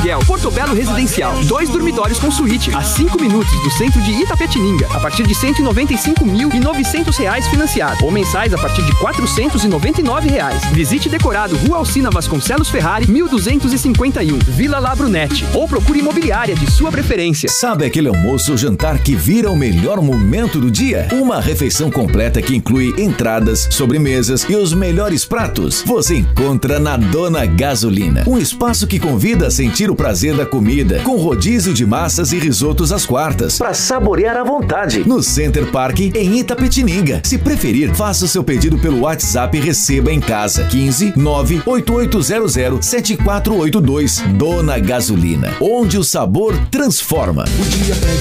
Portobello Residencial, 2 dormitórios com suíte, a 5 minutos do centro de Itapetininga, a partir de R$ 195.900 financiado, ou mensais a partir de R$ 499. Visite decorado Rua Alcina Vasconcelos Ferrari, 1251, Vila La Brunete, ou procure imobiliária de sua preferência. Sabe aquele almoço ou jantar que vira o melhor momento do dia? Uma refeição completa que inclui entradas, sobremesas e os melhores pratos. Você encontra na Dona Gasolina, um espaço que convida a sentir o prazer da comida, com rodízio de massas e risotos às quartas, para saborear à vontade, no Center Park em Itapetininga. Se preferir, faça o seu pedido pelo WhatsApp e receba em casa. 15 98800 7482. Dona Gasolina, onde o sabor transforma. O dia pede